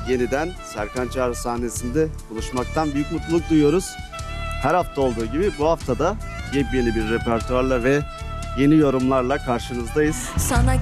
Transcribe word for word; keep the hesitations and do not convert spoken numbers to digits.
yeniden Serkan Çağrı sahnesinde buluşmaktan büyük mutluluk duyuyoruz. Her hafta olduğu gibi bu hafta da yepyeni bir repertuarla ve yeni yorumlarla karşınızdayız. Sana